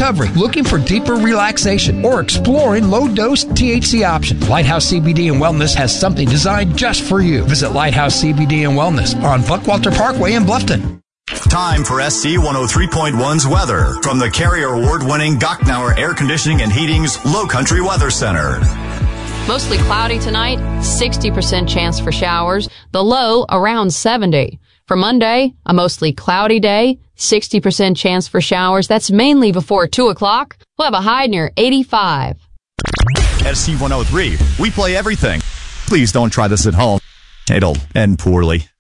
recovery, looking for deeper relaxation, or exploring low-dose THC options, Lighthouse CBD and Wellness has something designed just for you. Visit Lighthouse CBD and Wellness on Buckwalter Parkway in Bluffton. Time for SC 103.1's weather from the Carrier Award-winning Gocknauer Air Conditioning and Heating's Low Country Weather Center. Mostly cloudy tonight, 60% chance for showers, the low around 70. For Monday, a mostly cloudy day, 60% chance for showers. That's mainly before 2 o'clock. We'll have a high near 85. SC 103, we play everything. Please don't try this at home. It'll end poorly.